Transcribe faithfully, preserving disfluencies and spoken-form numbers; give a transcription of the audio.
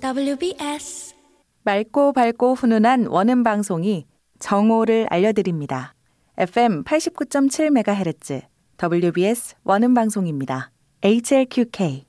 더블유비에스 맑고 밝고 훈훈한 원음 방송이 정오를 알려드립니다. 에프엠 팔십구 점 칠 메가헤르츠 더블유비에스 원음 방송입니다. 에이치엘큐케이